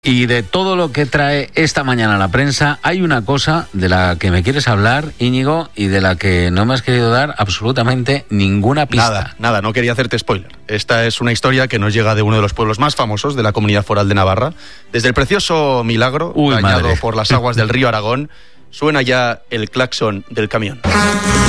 Y de todo lo que trae esta mañana la prensa, hay una cosa de la que me quieres hablar, Íñigo, y de la que no me has querido dar absolutamente ninguna pista. Nada, no quería hacerte spoiler. Esta es una historia que nos llega de uno de los pueblos más famosos de la Comunidad Foral de Navarra. Desde el precioso Milagro, bañado por las aguas del río Aragón, suena ya el claxon del camión.